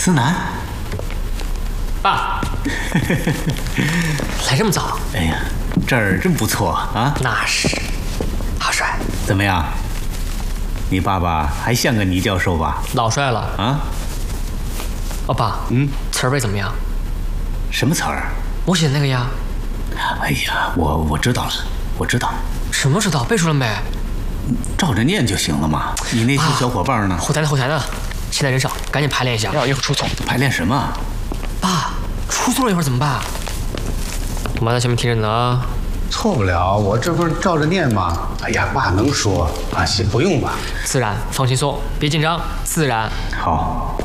思南， 爸，来这么早？ 哎呀，这儿真不错啊！ 那是，好帅。 怎么样？你爸爸还像个倪教授吧？ 老帅了啊！ 哦，爸，词儿背怎么样？ 什么词儿？ 我写的那个呀。 哎呀，我知道了，我知道。 什么知道？背出来没？ 照着念就行了嘛。你那些小伙伴呢？ 后台呢，现在人少，赶紧排练一下，一会儿出错。 排练什么？ 爸，出错了一会儿怎么办？我妈在下面听着呢啊。 错不了，我这不是照着念吗？哎呀，爸能说啊，行，不用吧？ 自然，放轻松，别紧张，自然。 好。